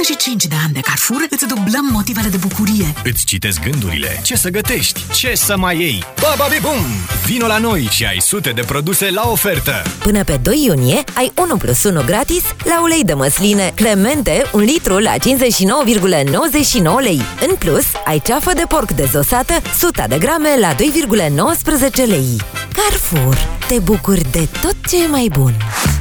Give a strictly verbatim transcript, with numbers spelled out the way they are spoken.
douăzeci și cinci de ani de Carrefour îți dublăm motivele de bucurie. Îți citesc gândurile. Ce să gătești? Ce să mai iei? Bababibum! Vino la noi și ai sute de produse la ofertă. Până pe doi iunie ai unu plus unu gratis la ulei de măsline Clemente, un litru la cincizeci și nouă virgulă nouăzeci și nouă lei. În plus, ai ceafă de porc dezosată, o sută de grame la doi virgulă nouăsprezece lei. Carrefour. Te bucuri de tot ce e mai bun.